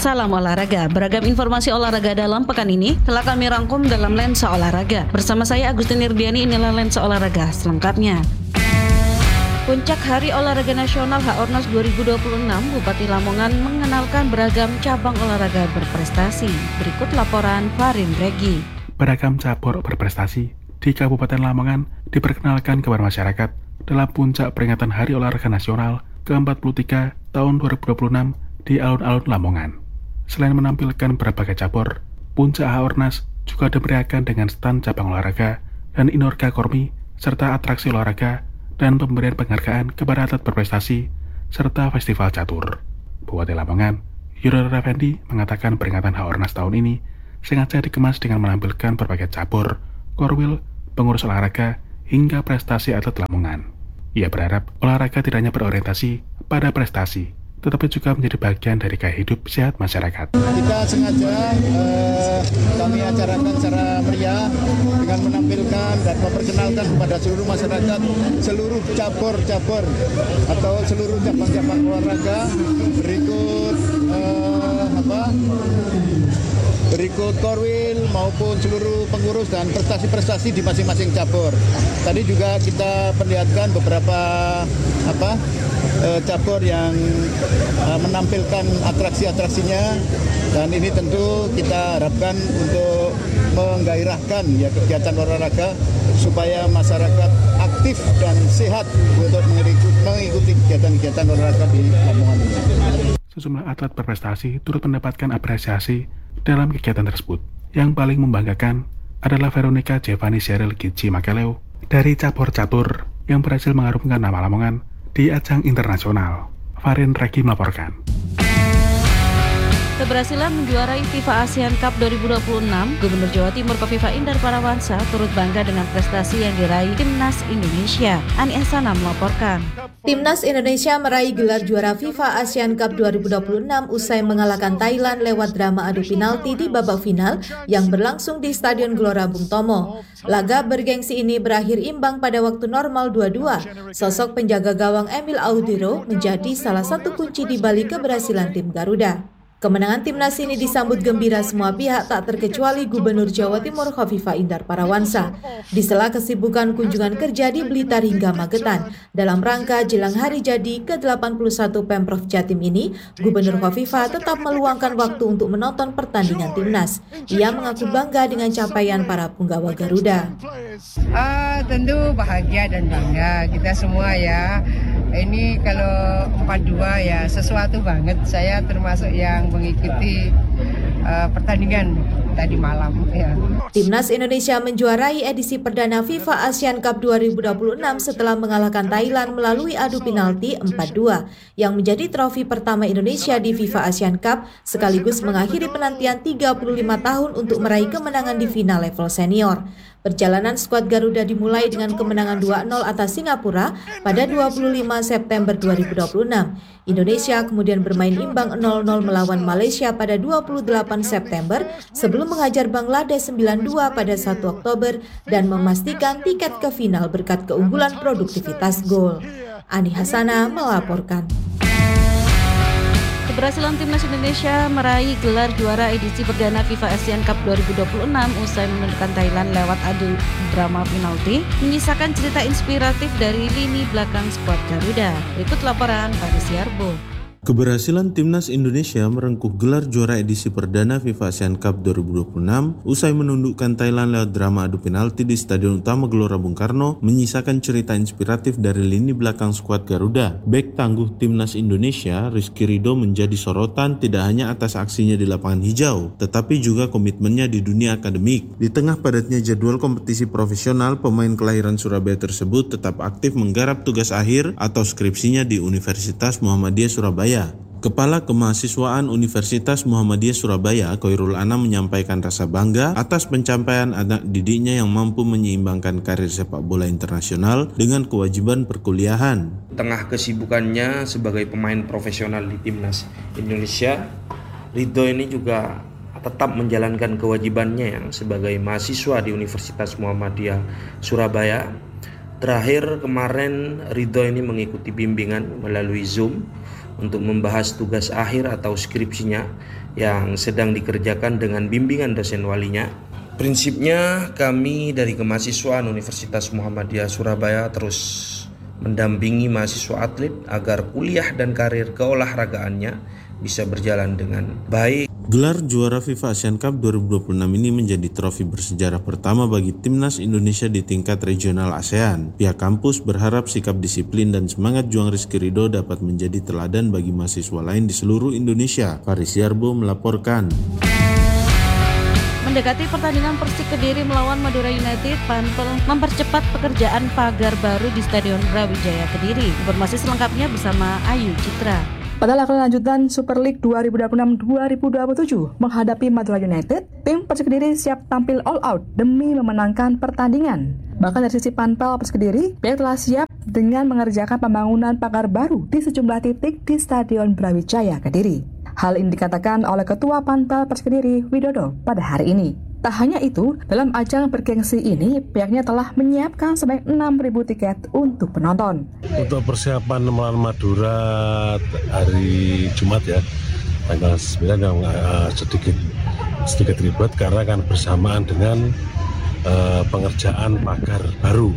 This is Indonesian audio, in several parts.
Salam olahraga. Beragam informasi olahraga dalam pekan ini telah kami rangkum dalam Lensa Olahraga. Bersama saya Agustin Nirdiani, inilah Lensa Olahraga selengkapnya. Puncak Hari Olahraga Nasional HORNAS 2026, Bupati Lamongan mengenalkan beragam cabang olahraga berprestasi. Berikut laporan Farin Regi. Beragam cabur berprestasi di Kabupaten Lamongan diperkenalkan kepada masyarakat dalam puncak peringatan Hari Olahraga Nasional ke-43 tahun 2026 di alun-alun Lamongan. Selain menampilkan berbagai cabur, puncak HORNAS juga dimeriahkan dengan stand cabang olahraga dan Inorga Kormi, serta atraksi olahraga dan pemberian penghargaan kepada atlet berprestasi, serta festival catur. Bupati Lamongan, Yuril Effendi, mengatakan peringatan HORNAS tahun ini sengaja dikemas dengan menampilkan berbagai cabur, korwil, pengurus olahraga, hingga prestasi atlet Lamongan. Ia berharap olahraga tidak hanya berorientasi pada prestasi, tetapi juga menjadi bagian dari gaya hidup sehat masyarakat. Kita sengaja kami acarakan secara meriah dengan menampilkan dan memperkenalkan kepada seluruh masyarakat seluruh cabur-cabur atau seluruh cabang-cabang olahraga berikut korwil maupun seluruh pengurus dan prestasi-prestasi di masing-masing cabur. Tadi juga kita perlihatkan beberapa cabur yang menampilkan atraksi-atraksinya, dan ini tentu kita harapkan untuk menggairahkan kegiatan olahraga supaya masyarakat aktif dan sehat untuk mengikuti kegiatan-kegiatan olahraga di Lamongan ini. Sejumlah atlet berprestasi turut mendapatkan apresiasi dalam kegiatan tersebut. Yang paling membanggakan adalah Veronica Giovanni Sheryl Gigi Makeleo dari cabur-cabur yang berhasil mengharumkan nama Lamongan di ajang internasional. Farin Regi melaporkan. Keberhasilan menjuarai FIFA ASEAN Cup 2026, Gubernur Jawa Timur Kofifa Indar Parawansa turut bangga dengan prestasi yang diraih Timnas Indonesia. Ani Ahsana melaporkan. Timnas Indonesia meraih gelar juara FIFA ASEAN Cup 2026 usai mengalahkan Thailand lewat drama adu penalti di babak final yang berlangsung di Stadion Gelora Bung Tomo. Laga bergengsi ini berakhir imbang pada waktu normal 2-2. Sosok penjaga gawang Emil Audiro menjadi salah satu kunci di balik keberhasilan tim Garuda. Kemenangan timnas ini disambut gembira semua pihak, tak terkecuali Gubernur Jawa Timur Kofifa Indar Parawansa. Di sela kesibukan kunjungan kerja di Blitar hingga Magetan, dalam rangka jelang hari jadi ke-81 Pemprov Jatim ini, Gubernur Kofifa tetap meluangkan waktu untuk menonton pertandingan timnas. Ia mengaku bangga dengan capaian para punggawa Garuda. Tentu bahagia dan bangga kita semua ya. Ini kalau 4-2 ya sesuatu banget. Saya termasuk yang mengikuti pertandingan tadi malam ya. Timnas Indonesia menjuarai edisi perdana FIFA ASEAN Cup 2026 setelah mengalahkan Thailand melalui adu penalti 4-2 yang menjadi trofi pertama Indonesia di FIFA ASEAN Cup, sekaligus mengakhiri penantian 35 tahun untuk meraih kemenangan di final level senior. Perjalanan skuad Garuda dimulai dengan kemenangan 2-0 atas Singapura pada 25 September 2026. Indonesia kemudian bermain imbang 0-0 melawan Malaysia pada 28 September sebelum menghajar Bangladesh 9-2 pada 1 Oktober dan memastikan tiket ke final berkat keunggulan produktivitas gol. Ani Ahsana melaporkan. Keberhasilan Timnas Indonesia meraih gelar juara edisi perdana FIFA ASEAN Cup 2026 usai menundukkan Thailand lewat adu drama penalti menyisakan cerita inspiratif dari lini belakang skuad Garuda. Berikut laporan Paris Yarbo. Keberhasilan Timnas Indonesia merengkuh gelar juara edisi perdana FIFA ASEAN Cup 2026 usai menundukkan Thailand lewat drama adu penalti di Stadion Utama Gelora Bung Karno menyisakan cerita inspiratif dari lini belakang skuad Garuda. Bek tangguh Timnas Indonesia, Rizky Ridho, menjadi sorotan tidak hanya atas aksinya di lapangan hijau, tetapi juga komitmennya di dunia akademik. Di tengah padatnya jadwal kompetisi profesional, pemain kelahiran Surabaya tersebut tetap aktif menggarap tugas akhir atau skripsinya di Universitas Muhammadiyah Surabaya. Kepala Kemahasiswaan Universitas Muhammadiyah Surabaya, Khoirul Anam, menyampaikan rasa bangga atas pencapaian anak didiknya yang mampu menyeimbangkan karir sepak bola internasional dengan kewajiban perkuliahan. Tengah kesibukannya sebagai pemain profesional di Timnas Indonesia, Ridho ini juga tetap menjalankan kewajibannya yang sebagai mahasiswa di Universitas Muhammadiyah Surabaya. Terakhir kemarin Ridho ini mengikuti bimbingan melalui Zoom untuk membahas tugas akhir atau skripsinya yang sedang dikerjakan dengan bimbingan dosen walinya. Prinsipnya kami dari kemahasiswaan Universitas Muhammadiyah Surabaya terus mendampingi mahasiswa atlet agar kuliah dan karir keolahragaannya bisa berjalan dengan baik. Gelar juara FIFA Asian Cup 2026 ini menjadi trofi bersejarah pertama bagi timnas Indonesia di tingkat regional ASEAN. Pihak kampus berharap sikap disiplin dan semangat juang Rizky Ridho dapat menjadi teladan bagi mahasiswa lain di seluruh Indonesia. Faris Yarbo melaporkan. Mendekati pertandingan Persik Kediri melawan Madura United, Panpel mempercepat pekerjaan pagar baru di Stadion Brawijaya Kediri. Informasi selengkapnya bersama Ayu Citra. Pada laga lanjutan Super League 2026-2027 menghadapi Madura United, tim Persik Kediri siap tampil all out demi memenangkan pertandingan. Bahkan dari sisi Panpel Persik Kediri, pihak telah siap dengan mengerjakan pembangunan pagar baru di sejumlah titik di Stadion Brawijaya Kediri. Hal ini dikatakan oleh Ketua Panpel Persik Kediri, Widodo, pada hari ini. Tak hanya itu, dalam ajang bergengsi ini, pihaknya telah menyiapkan sebanyak 6.000 tiket untuk penonton. Untuk persiapan melawan Madura hari Jumat ya, tanggal 9 yang sedikit ribet karena akan bersamaan dengan pengerjaan pagar baru.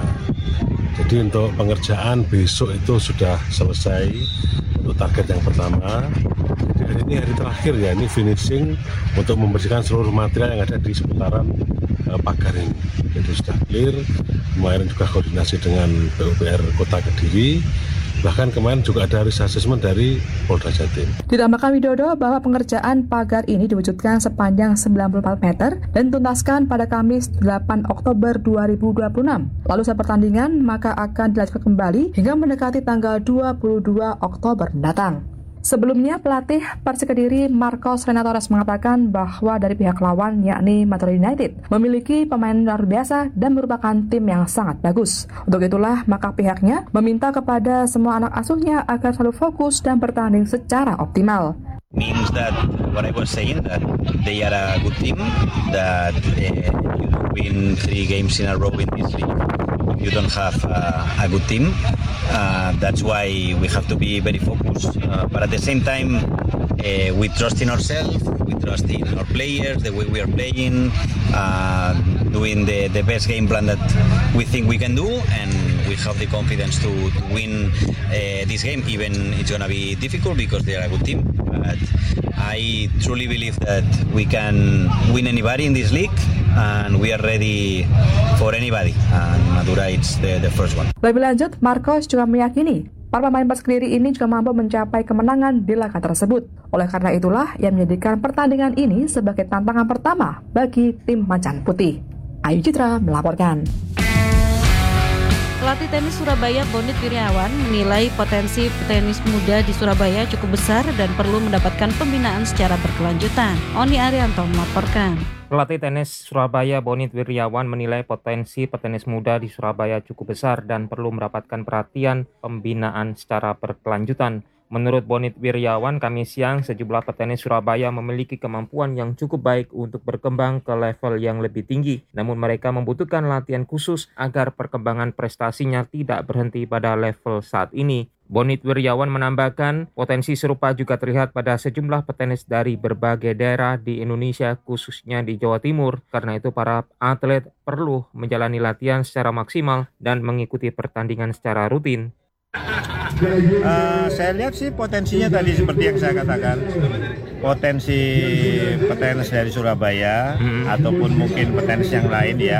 Jadi untuk pengerjaan besok itu sudah selesai untuk target yang pertama. Jadi hari ini hari terakhir ya, ini finishing untuk membersihkan seluruh material yang ada di seputaran pagar ini. Jadi sudah clear. Kemarin juga koordinasi dengan PUPR Kota Kediri. Bahkan kemarin juga ada risk assessment dari Polda Jatim. Ditambahkan Widodo bahwa pengerjaan pagar ini diwujudkan sepanjang 94 meter dan tuntaskan pada Kamis 8 Oktober 2026. Lalu saat pertandingan maka akan dilanjutkan kembali hingga mendekati tanggal 22 Oktober mendatang. Sebelumnya, pelatih Persik Kediri Marcos Renatores mengatakan bahwa dari pihak lawan yakni Madura United memiliki pemain luar biasa dan merupakan tim yang sangat bagus. Untuk itulah, maka pihaknya meminta kepada semua anak asuhnya agar selalu fokus dan bertanding secara optimal. Means that what I was saying, that they are a good team, that you win 3 games in a row in this league. You don't have a good team. That's why we have to be very focused. But at the same time, we trust in ourselves, we trust in our players, the way we are playing, doing the best game plan that we think we can do, and we have the confidence to win this game, even it's going to be difficult because they are a good team. But I truly believe that we can win anybody in this league, and we are ready for anybody. And Madura it's the first one. Lebih lanjut, Marcos juga meyakini para pemain Persik Kediri ini juga mampu mencapai kemenangan di laga tersebut. Oleh karena itulah, ia menjadikan pertandingan ini sebagai tantangan pertama bagi tim Macan Putih. Ayu Citra melaporkan. Pelatih tenis Surabaya Bonit Wiryawan menilai potensi petenis muda di Surabaya cukup besar dan perlu mendapatkan pembinaan secara berkelanjutan. Oni Arianto melaporkan. Pelatih tenis Surabaya Bonit Wiryawan menilai potensi petenis muda di Surabaya cukup besar dan perlu mendapatkan perhatian pembinaan secara berkelanjutan. Menurut Bonit Wiryawan, Kamis siang sejumlah petenis Surabaya memiliki kemampuan yang cukup baik untuk berkembang ke level yang lebih tinggi. Namun mereka membutuhkan latihan khusus agar perkembangan prestasinya tidak berhenti pada level saat ini. Bonit Wiryawan menambahkan, potensi serupa juga terlihat pada sejumlah petenis dari berbagai daerah di Indonesia, khususnya di Jawa Timur. Karena itu para atlet perlu menjalani latihan secara maksimal dan mengikuti pertandingan secara rutin. Saya lihat sih potensinya tadi seperti yang saya katakan, potensi petenis dari Surabaya ataupun mungkin petenis yang lain ya.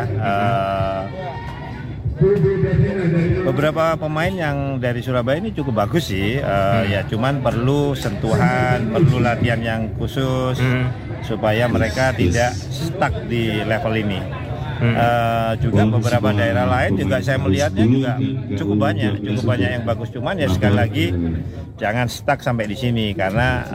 Beberapa pemain yang dari Surabaya ini cukup bagus sih, ya cuman perlu sentuhan, perlu latihan yang khusus supaya mereka tidak stuck di level ini. Juga beberapa daerah lain juga saya melihatnya juga cukup banyak yang bagus, cuman ya sekali lagi jangan stuck sampai di sini karena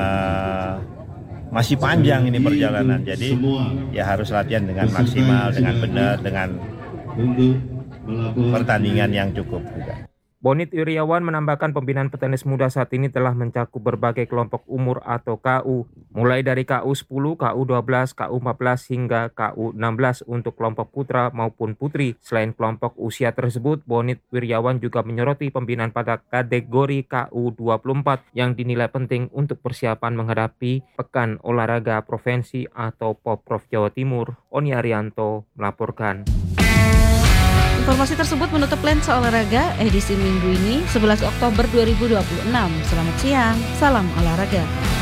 masih panjang ini perjalanan, jadi ya harus latihan dengan maksimal, dengan benar, dengan pertandingan yang cukup juga. Bonit Wiryawan menambahkan pembinaan petenis muda saat ini telah mencakup berbagai kelompok umur atau KU, mulai dari KU 10, KU 12, KU 14 hingga KU 16 untuk kelompok putra maupun putri. Selain kelompok usia tersebut, Bonit Wiryawan juga menyoroti pembinaan pada kategori KU 24 yang dinilai penting untuk persiapan menghadapi Pekan Olahraga Provinsi atau Poprov Jawa Timur. Oni Arianto melaporkan. Informasi tersebut menutup Lensa Olahraga edisi minggu ini 11 Oktober 2026. Selamat siang, salam olahraga.